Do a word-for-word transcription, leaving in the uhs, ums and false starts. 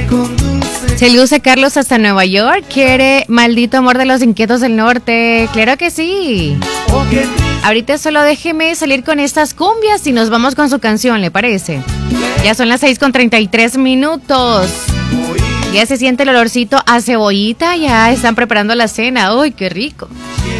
Se luce Carlos hasta Nueva York. Quiere Maldito Amor de los Inquietos del Norte. Claro que sí. Ahorita solo déjeme salir con estas cumbias y nos vamos con su canción, ¿le parece? Ya son las seis con treinta y tres minutos. Ya se siente el olorcito a cebollita. Ya están preparando la cena. ¡Uy, qué rico!